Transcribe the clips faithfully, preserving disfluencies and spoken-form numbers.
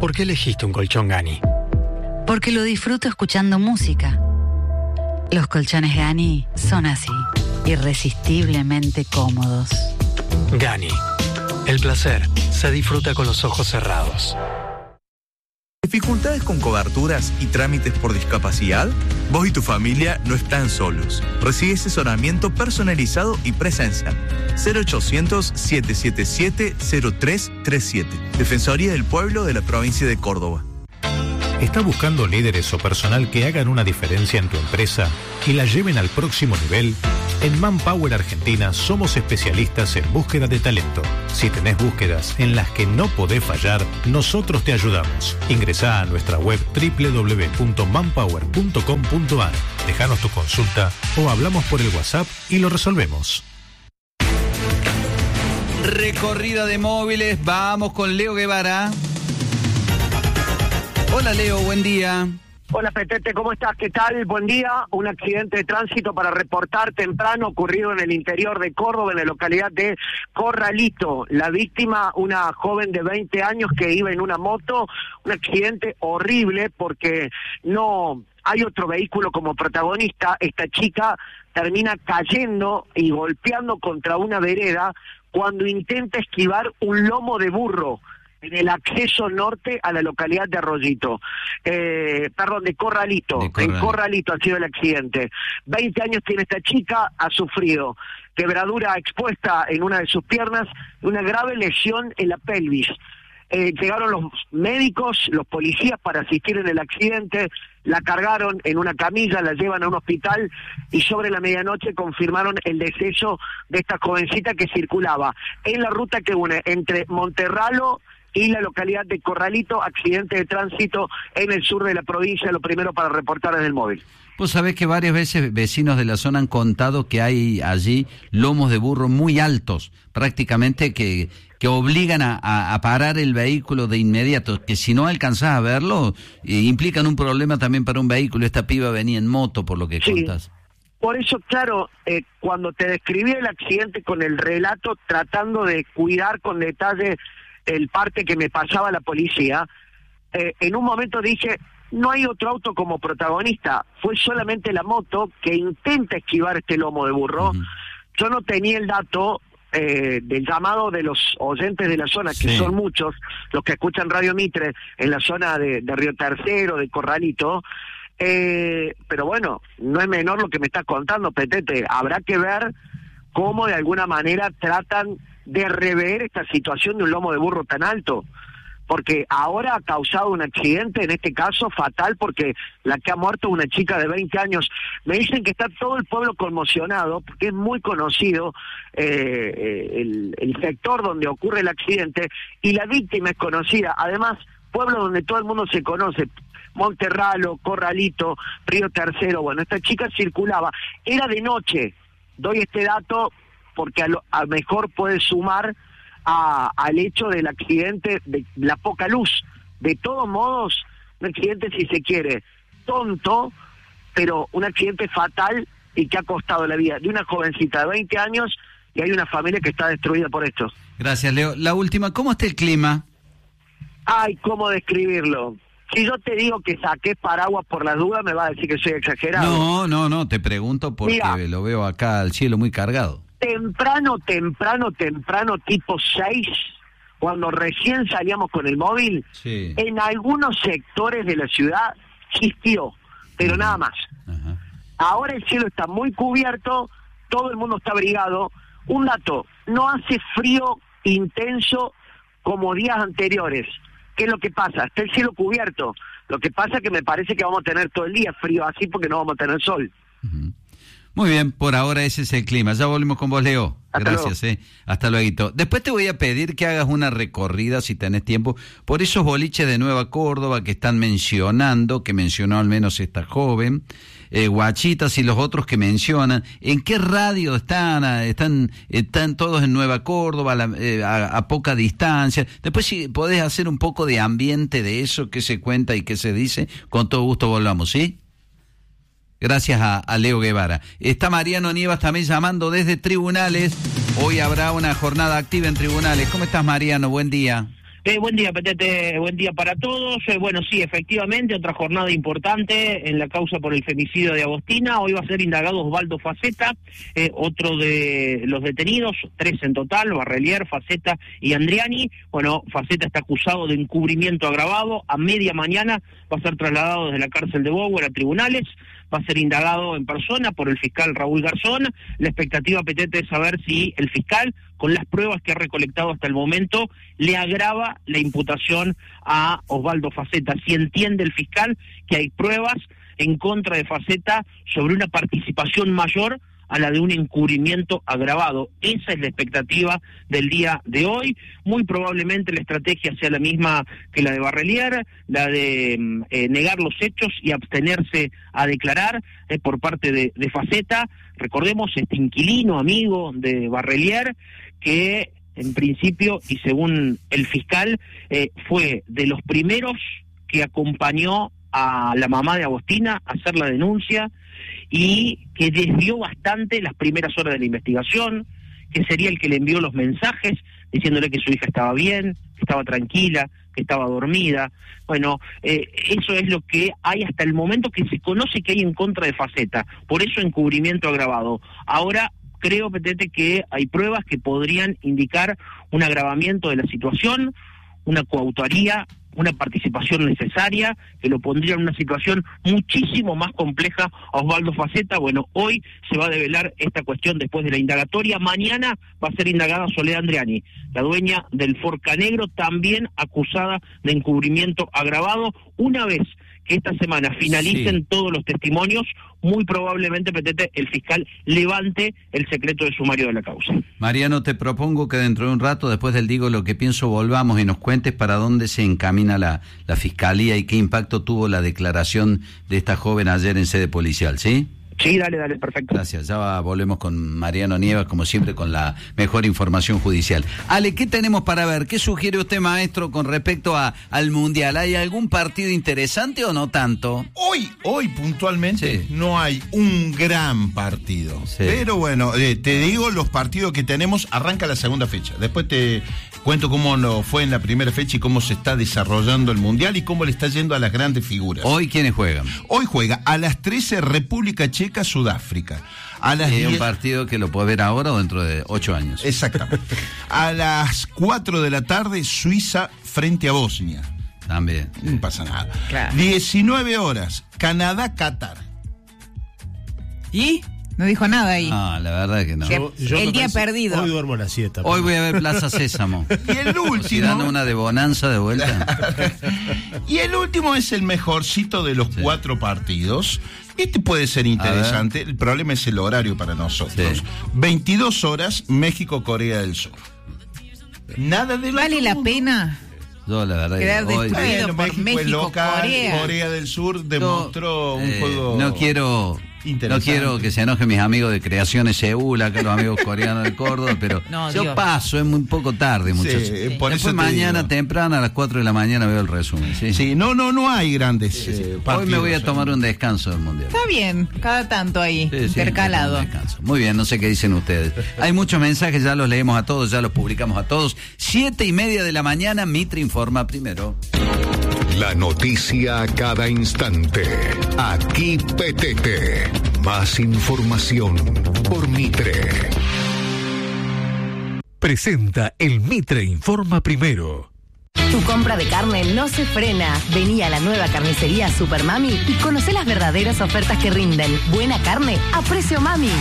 ¿Por qué elegiste un colchón Gani? Porque lo disfruto escuchando música. Los colchones Gani son así, irresistiblemente cómodos. Gani, el placer se disfruta con los ojos cerrados. ¿Dificultades con coberturas y trámites por discapacidad? Vos y tu familia no están solos. Recibe asesoramiento personalizado y presencial. cero ochocientos, siete siete siete, cero tres tres siete. Defensoría del Pueblo de la provincia de Córdoba. ¿Estás buscando líderes o personal que hagan una diferencia en tu empresa y la lleven al próximo nivel? En Manpower Argentina somos especialistas en búsqueda de talento. Si tenés búsquedas en las que no podés fallar, nosotros te ayudamos. Ingresá a nuestra web doble u doble u doble u punto manpower punto com punto a r. Dejanos tu consulta o hablamos por el WhatsApp y lo resolvemos. Recorrida de móviles, vamos con Leo Guevara. Hola Leo, buen día. Hola Petete, ¿cómo estás? ¿Qué tal? Buen día. Un accidente de tránsito para reportar temprano ocurrido en el interior de Córdoba, en la localidad de Corralito. La víctima, una joven de veinte años que iba en una moto. Un accidente horrible porque no hay otro vehículo como protagonista. Esta chica termina cayendo y golpeando contra una vereda cuando intenta esquivar un lomo de burro en el acceso norte a la localidad de Arroyito, eh, perdón, de Corralito, de Corralito. En Corralito ha sido el accidente. veinte años tiene esta chica, ha sufrido quebradura expuesta en una de sus piernas y una grave lesión en la pelvis. Eh, llegaron los médicos, los policías para asistir en el accidente, la cargaron en una camilla, la llevan a un hospital y sobre la medianoche confirmaron el deceso de esta jovencita que circulaba en la ruta que une entre Monterralo y la localidad de Corralito. Accidente de tránsito en el sur de la provincia, lo primero para reportar desde el móvil. Vos sabés que varias veces vecinos de la zona han contado que hay allí lomos de burro muy altos, prácticamente que, que obligan a, a, a parar el vehículo de inmediato, que si no alcanzás a verlo, eh, implican un problema también para un vehículo. Esta piba venía en moto, por lo que sí. Contás. Por eso, claro, eh, cuando te describí el accidente con el relato, tratando de cuidar con detalle el parte que me pasaba la policía, eh, en un momento dije, no hay otro auto como protagonista, fue solamente la moto que intenta esquivar este lomo de burro. Uh-huh. Yo no tenía el dato eh, del llamado de los oyentes de la zona, que sí. Son muchos, los que escuchan Radio Mitre en la zona de, de Río Tercero, de Corralito, eh, pero bueno, no es menor lo que me estás contando, Petete. Habrá que ver cómo de alguna manera tratan de rever esta situación de un lomo de burro tan alto, porque ahora ha causado un accidente, en este caso fatal, porque la que ha muerto es una chica de veinte años. Me dicen que está todo el pueblo conmocionado, porque es muy conocido eh, el, el sector donde ocurre el accidente, y la víctima es conocida. Además, pueblo donde todo el mundo se conoce, Monterralo, Corralito, Río Tercero. Bueno, esta chica circulaba, era de noche. Doy este dato porque a lo a mejor puede sumar a, al hecho del accidente, de la poca luz. De todos modos, un accidente, si se quiere, tonto, pero un accidente fatal y que ha costado la vida de una jovencita de veinte años, y hay una familia que está destruida por esto. Gracias, Leo. La última, ¿cómo está el clima? Ay, ¿cómo describirlo? Si yo te digo que saqué paraguas por las dudas, me va a decir que soy exagerado. No, no, no, te pregunto porque Mira, lo veo acá al cielo muy cargado. Temprano, temprano, temprano, tipo seis, cuando recién salíamos con el móvil, sí. En algunos sectores de la ciudad chistió, pero uh-huh. Nada más. Uh-huh. Ahora el cielo está muy cubierto, todo el mundo está abrigado. Un dato, no hace frío intenso como días anteriores. ¿Qué es lo que pasa? Está el cielo cubierto. Lo que pasa es que me parece que vamos a tener todo el día frío así porque no vamos a tener sol. Uh-huh. Muy bien, por ahora ese es el clima. Ya volvemos con vos, Leo. Hasta Gracias, luego. eh. Hasta luego. Después te voy a pedir que hagas una recorrida, si tenés tiempo, por esos boliches de Nueva Córdoba que están mencionando, que mencionó al menos esta joven, eh, Guachitas y los otros que mencionan. ¿En qué radio están? ¿Están, están todos en Nueva Córdoba, a, la, eh, a, a poca distancia? Después, si podés hacer un poco de ambiente de eso, qué se cuenta y qué se dice, con todo gusto volvamos, ¿sí? Gracias a, a Leo Guevara. Está Mariano Nievas también llamando desde tribunales. Hoy habrá una jornada activa en tribunales. ¿Cómo estás, Mariano? Buen día. Eh, buen día, Petete, buen día para todos. Eh, bueno, sí, efectivamente, otra jornada importante en la causa por el femicidio de Agostina. Hoy va a ser indagado Osvaldo Faceta, eh, otro de los detenidos, tres en total, Barrelier, Faceta y Andriani. Bueno, Faceta está acusado de encubrimiento agravado. A media mañana va a ser trasladado desde la cárcel de Bower a tribunales. Va a ser indagado en persona por el fiscal Raúl Garzón. La expectativa, Petete, es saber si el fiscal, con las pruebas que ha recolectado hasta el momento, le agrava la imputación a Osvaldo Faceta. Si entiende el fiscal que hay pruebas en contra de Faceta sobre una participación mayor a la de un encubrimiento agravado. Esa es la expectativa del día de hoy. Muy probablemente la estrategia sea la misma que la de Barrelier, la de eh, negar los hechos y abstenerse a declarar eh, por parte de, de Faceta. Recordemos, este inquilino, amigo de Barrelier, que en principio, y según el fiscal, eh, fue de los primeros que acompañó a la mamá de Agostina a hacer la denuncia, y que desvió bastante las primeras horas de la investigación, que sería el que le envió los mensajes diciéndole que su hija estaba bien, que estaba tranquila, que estaba dormida. Bueno, eh, eso es lo que hay hasta el momento que se conoce que hay en contra de Faceta, por eso encubrimiento agravado. Ahora creo, Petete, que hay pruebas que podrían indicar un agravamiento de la situación, una coautoría, una participación necesaria, que lo pondría en una situación muchísimo más compleja a Osvaldo Faceta. Bueno, hoy se va a develar esta cuestión después de la indagatoria. Mañana va a ser indagada Soledad Andriani, la dueña del Forca Negro, también acusada de encubrimiento agravado. Una vez que esta semana finalicen sí. todos los testimonios, muy probablemente, Petete, el fiscal levante el secreto de sumario de la causa. Mariano, te propongo que dentro de un rato, después del Digo lo que pienso, volvamos y nos cuentes para dónde se encamina la, la fiscalía y qué impacto tuvo la declaración de esta joven ayer en sede policial, ¿sí? Sí, dale, dale, perfecto. Gracias, ya volvemos con Mariano Nievas, como siempre, con la mejor información judicial. Ale, ¿qué tenemos para ver? ¿Qué sugiere usted, maestro, con respecto a, al Mundial? ¿Hay algún partido interesante o no tanto? Hoy, hoy puntualmente, sí. no hay un gran partido. Sí. Pero bueno, eh, te digo los partidos que tenemos, arranca la segunda fecha. Después te cuento cómo no fue en la primera fecha y cómo se está desarrollando el Mundial y cómo le está yendo a las grandes figuras. ¿Hoy quiénes juegan? Hoy juega a las trece República Checa, Sudáfrica. A las ¿Es diez... un partido que lo puede ver ahora o dentro de ocho años? Exactamente. A las cuatro de la tarde, Suiza frente a Bosnia. También. No pasa nada. Claro. diecinueve horas, Canadá, Qatar. ¿Y? No dijo nada ahí. Ah, la verdad que no. Yo, yo el día perdido. Hoy duermo la siesta. Hoy voy a ver Plaza Sésamo. Y el último. Si dan una de bonanza de vuelta. Y el último es el mejorcito de los sí. cuatro partidos. Este puede ser interesante. El problema es el horario para nosotros. Sí. veintidós horas, México, Corea del Sur. Nada de ¿Vale la pena? Yo, la verdad, quedar hoy, destruido bueno, por México, México, local, Corea. Corea del Sur demostró no, un eh, juego. No quiero. No quiero que se enojen mis amigos de Creaciones Seúl, acá los amigos coreanos de Córdoba, pero no, yo Dios. paso, es muy poco tarde, muchachos. Sí, por Después eso mañana digo. temprano a las cuatro de la mañana veo el resumen. Sí, sí no, no, no hay grandes sí, sí. Eh, partidos. Hoy me voy a tomar un descanso del Mundial. Está bien, cada tanto ahí, sí, intercalado. Sí, muy bien, no sé qué dicen ustedes. Hay muchos mensajes, ya los leemos a todos, ya los publicamos a todos. Siete y media de la mañana, Mitre informa primero. La noticia a cada instante. Aquí Petete. Más información por Mitre. Presenta el Mitre Informa Primero. Tu compra de carne no se frena. Vení a la nueva carnicería Super Mami y conocé las verdaderas ofertas que rinden. Buena carne a precio mami.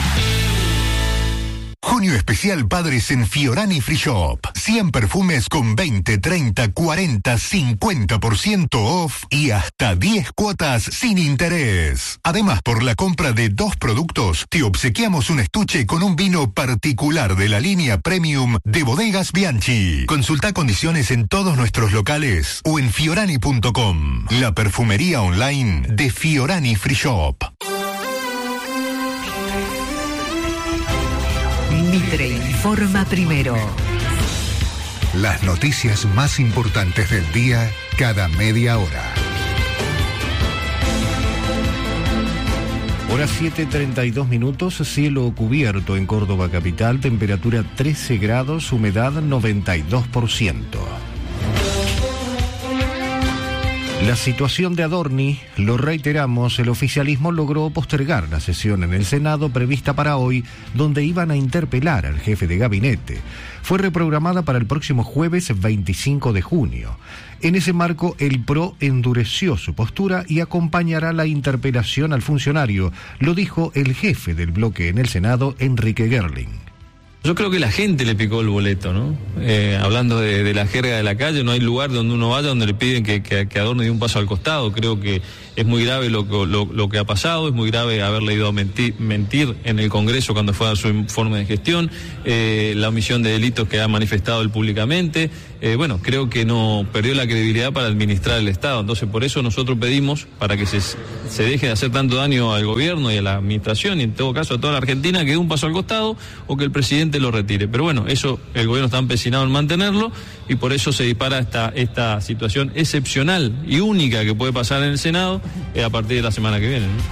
Junio especial Padres en Fiorani Free Shop. cien perfumes con veinte, treinta, cuarenta, cincuenta por ciento off y hasta diez cuotas sin interés. Además, por la compra de dos productos, te obsequiamos un estuche con un vino particular de la línea Premium de Bodegas Bianchi. Consulta condiciones en todos nuestros locales o en fiorani punto com. La perfumería online de Fiorani Free Shop. Mitre informa primero. Las noticias más importantes del día cada media hora. Hora siete treinta y dos minutos, cielo cubierto en Córdoba capital, temperatura trece grados, humedad noventa y dos por ciento. La situación de Adorni, lo reiteramos, el oficialismo logró postergar la sesión en el Senado prevista para hoy, donde iban a interpelar al jefe de gabinete. Fue reprogramada para el próximo jueves veinticinco de junio. En ese marco, el P R O endureció su postura y acompañará la interpelación al funcionario, lo dijo el jefe del bloque en el Senado, Enrique Gerling. Yo creo que la gente le picó el boleto, ¿no? Eh, hablando de, de la jerga de la calle, no hay lugar donde uno vaya donde le piden que, que, que Adorni dé un paso al costado. Creo que es muy grave lo, lo, lo que ha pasado, es muy grave haberle ido a mentir, mentir en el Congreso cuando fue a su informe de gestión, eh, la omisión de delitos que ha manifestado él públicamente. Eh, bueno, creo que no perdió la credibilidad para administrar el Estado. Entonces, por eso nosotros pedimos, para que se, se deje de hacer tanto daño al gobierno y a la administración, y en todo caso a toda la Argentina, que dé un paso al costado o que el presidente lo retire. Pero bueno, eso el gobierno está empecinado en mantenerlo y por eso se dispara esta, esta situación excepcional y única que puede pasar en el Senado eh, a partir de la semana que viene, ¿no?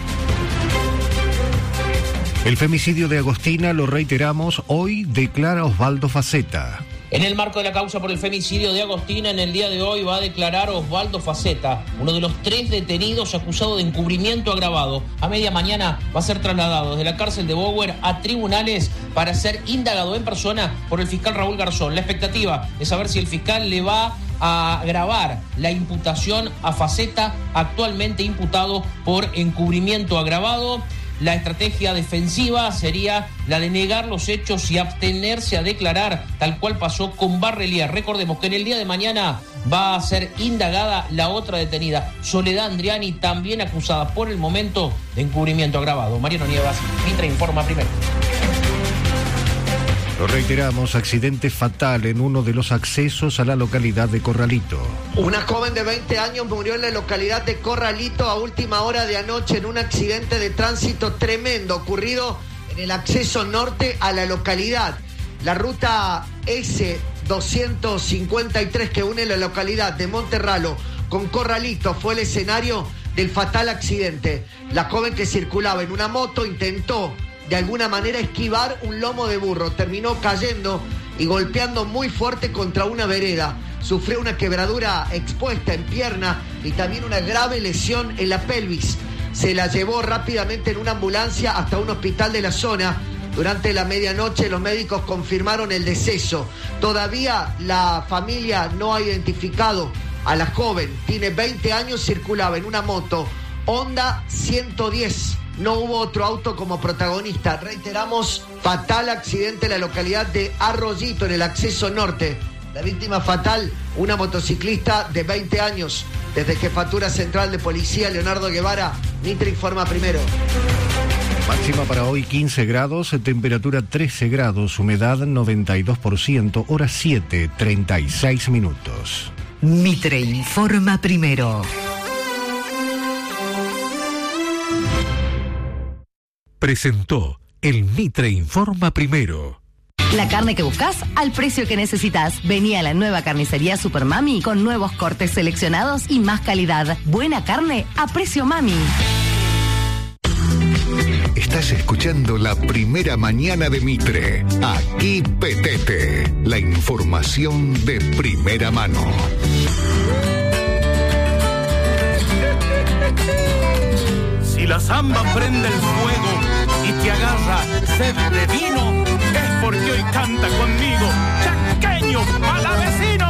El femicidio de Agostina, lo reiteramos, hoy declara Osvaldo Faceta. En el marco de la causa por el femicidio de Agostina, en el día de hoy va a declarar Osvaldo Faceta, uno de los tres detenidos acusados de encubrimiento agravado. A media mañana va a ser trasladado desde la cárcel de Bower a tribunales para ser indagado en persona por el fiscal Raúl Garzón. La expectativa es saber si el fiscal le va a agravar la imputación a Faceta, actualmente imputado por encubrimiento agravado. La estrategia defensiva sería la de negar los hechos y abstenerse a declarar, tal cual pasó con Barrelier. Recordemos que en el día de mañana va a ser indagada la otra detenida, Soledad Andriani, también acusada por el momento de encubrimiento agravado. Mariano Nievas, Mitre informa primero. Lo reiteramos, accidente fatal en uno de los accesos a la localidad de Corralito. Una joven de veinte años murió en la localidad de Corralito a última hora de anoche en un accidente de tránsito tremendo ocurrido en el acceso norte a la localidad. La ruta ese doscientos cincuenta y tres que une la localidad de Monterralo con Corralito fue el escenario del fatal accidente. La joven, que circulaba en una moto, intentó de alguna manera esquivar un lomo de burro, terminó cayendo y golpeando muy fuerte contra una vereda. Sufrió una quebradura expuesta en pierna y también una grave lesión en la pelvis. Se la llevó rápidamente en una ambulancia hasta un hospital de la zona. Durante la medianoche los médicos confirmaron el deceso. Todavía la familia no ha identificado a la joven. Tiene veinte años, circulaba en una moto Honda ciento diez. No hubo otro auto como protagonista. Reiteramos, fatal accidente en la localidad de Arroyito, en el acceso norte. La víctima fatal, una motociclista de veinte años. Desde Jefatura Central de Policía, Leonardo Guevara, Mitre informa primero. Máxima para hoy quince grados, temperatura trece grados, humedad noventa y dos por ciento, hora siete, treinta y seis minutos. Mitre informa primero. Presentó el Mitre informa primero. La carne que buscas al precio que necesitas. Vení a la nueva carnicería Super Mami con nuevos cortes seleccionados y más calidad. Buena carne a precio Mami. Estás escuchando la primera mañana de Mitre. Aquí Petete. La información de primera mano. Si la zamba prende el fuego y te agarra sed de vino, es porque hoy canta conmigo Chaqueño Palavecino.